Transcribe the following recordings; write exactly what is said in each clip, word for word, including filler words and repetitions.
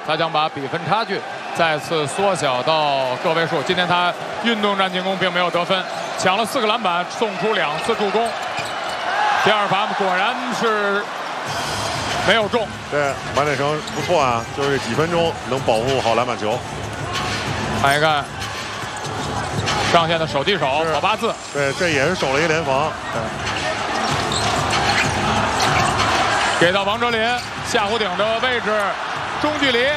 他将把比分差距再次缩小到个位数。今天他运动战进攻并没有得分，抢了四个篮板，送出两次助攻。第二罚果然是没有中。 对，马铁成不错啊，就是几分钟能保护好篮板球。 看一看上线的手递手，好八字。 对，这也是守了一联防。 给到王哲林下弧顶的位置，中距离，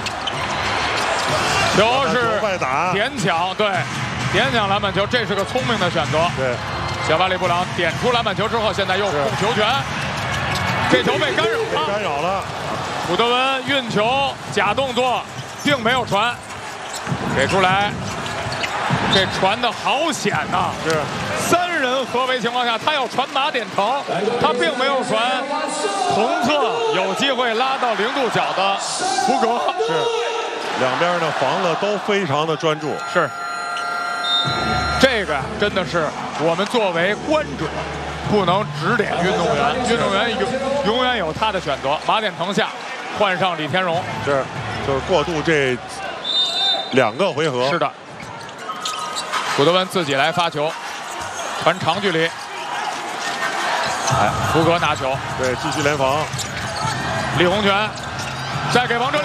球是外打点抢，对，点抢篮板球，这是个聪明的选择。 对， 小巴里布朗点出篮板球之后，现在又控球权，这球被干扰了。 干扰了。 古德温运球假动作，并没有传，给出来，这传的好险呐！ 是。 三人合围情况下，他要传马点成，他并没有传同侧有机会拉到零度角的福格。 是，两边的防的都非常的专注。 是，这个真的是我们作为观者不能指点运动员，运动员永永远有他的选择。马点成下，换上李天荣。 是，就是过渡这两个回合。 是的，古德温自己来发球。传长距离，哎，福格拿球， 对，继续联防。 李洪权再给王哲林，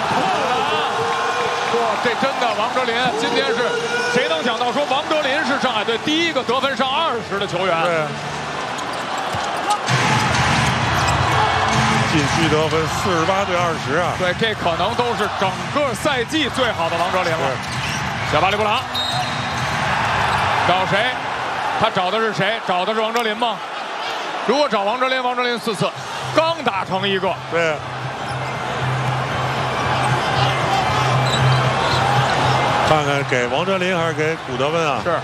哇，这真的王哲林今天是谁能想到说王哲林是上海队第一个得分上二十的球员？ 对，禁区得分四十八对二十啊！ 对，这可能都是整个赛季最好的王哲林了。小巴里布朗找谁？他找的是谁？找的是王哲林吗？如果找王哲林，王哲林四次，刚打成一个。 对。看看给王哲林还是给古德温啊？ 是。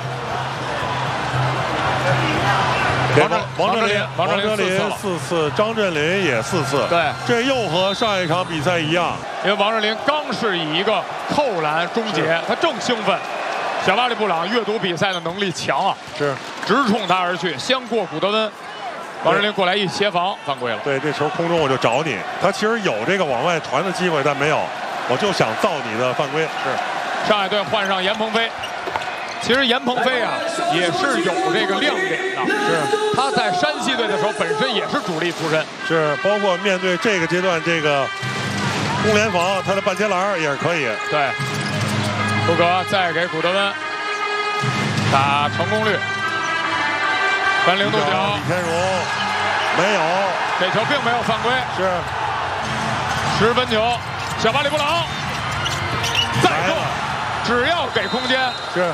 给王王哲林， 王哲林四次，张镇麟也四次。 对， 这又和上一场比赛一样， 因为王哲林刚是以一个扣篮终结，他正兴奋。小巴里布朗阅读比赛的能力强啊， 是直冲他而去，先过古德温，王哲林过来一协防，犯规了。 对，这球空中我就找你，他其实有这个往外传的机会，但没有，我就想造你的犯规。 是，上海队换上严鹏飞，其实严鹏飞啊也是有这个亮点的， 是他在山西队的时候本身也是主力出身， 是包括面对这个阶段这个攻联防，他的半截篮也是可以。 对。福格再给古德温打成功率，传零度角， 李天荣没有， 这球并没有犯规， 是十分球，小巴里布朗再扣，只要给空间， 是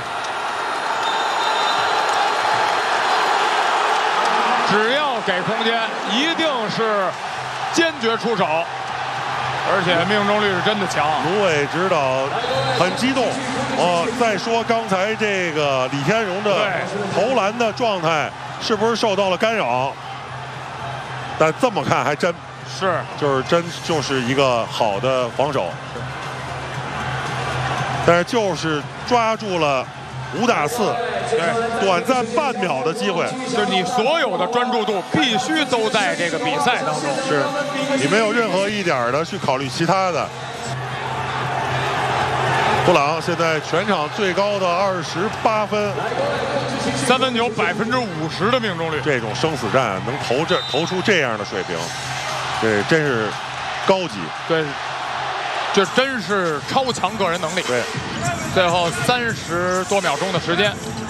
只要给空间，一定是坚决出手。而且命中率是真的强。 卢伟指导很激动。哦，再说刚才这个李天荣的投篮的状态是不是受到了干扰？但这么看还真是， 就是真就是一个好的防守。但是就是抓住了五打四，对，短暂半秒的机会， 就是你所有的专注度必须都在这个比赛当中， 是你没有任何一点的去考虑其他的。布朗现在全场最高的二十八分， 三分球百分之五十的命中率， 这种生死战能投这投出这样的水平，这真是高级。 对。这真是超强个人能力。 对， 最后三十多秒钟的时间，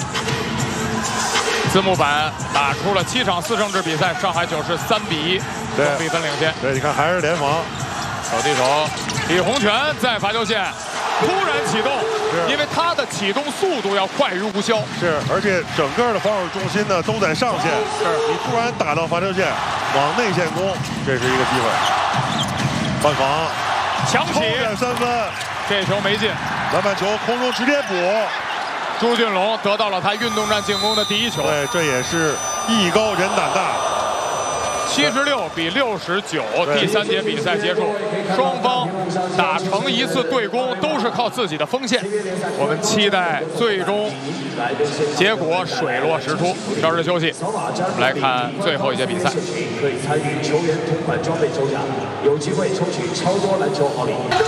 字幕版打出了七场四胜制比赛，上海九是三比一，总比分领先。 对，你看还是联防， 手递手，李洪权在罚球线突然启动，因为他的启动速度要快于吴潇。 是，而且整个的防守重心呢都在上线， 是你突然打到罚球线，往内线攻，这是一个机会。换防。 强起三分， 这球没进， 篮板球空中直接补， 朱俊龙得到了他运动战进攻的第一球。 对，这也是艺高人胆大。 七十六比六十九，第三节比赛结束，双方打成一次对攻都是靠自己的锋线，我们期待最终结果水落石出。稍事休息，我们来看最后一节比赛。 可以参与球员同款装备抽奖，有机会抽取超多篮球好礼。